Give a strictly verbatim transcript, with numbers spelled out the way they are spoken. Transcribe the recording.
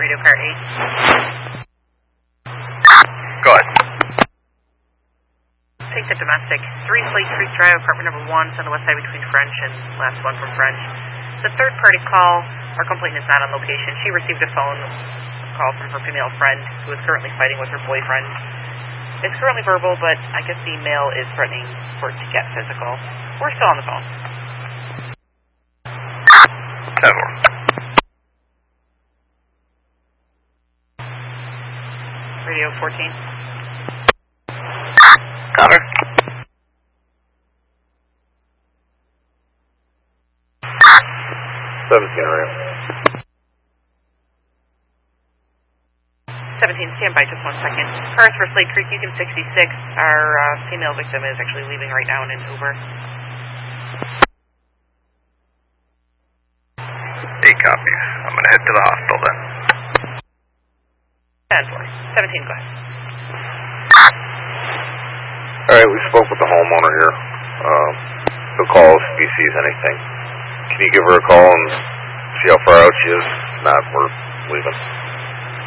radio car eight. Go ahead. Take the domestic. three Slate Creek Drive, apartment number one, on the west side between French and last one from French. The third party call, our complainant is not on location. She received a phone call from her female friend who is currently fighting with her boyfriend. It's currently verbal, but I guess the male is threatening for it to get physical. We're still on the phone. ten four. Radio fourteen. Cover. seventeen, right? seventeen, stand by just one second. Cars for Slate Creek, Yukon sixty-six. Our uh, female victim is actually leaving right now in an Uber. eight copy. I'm going to head to the hospital then. ten four. seventeen, go ahead. Alright, we spoke with the homeowner here. Um, he'll call us if he sees anything. Can you give her a call and see how far out she is? If not, we're leaving.